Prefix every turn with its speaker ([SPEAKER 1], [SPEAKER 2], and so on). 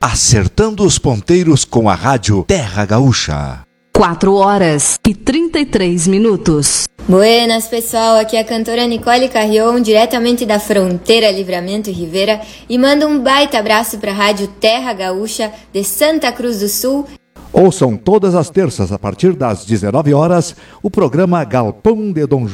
[SPEAKER 1] acertando os ponteiros com a Rádio Terra Gaúcha.
[SPEAKER 2] 4:33.
[SPEAKER 3] Buenas, pessoal, aqui é a cantora Nicole Carrion, diretamente da fronteira Livramento e Rivera, e mando um baita abraço para a Rádio Terra Gaúcha de Santa Cruz do Sul.
[SPEAKER 4] Ouçam todas as terças, a partir das 19 horas, o programa Galpão de Dom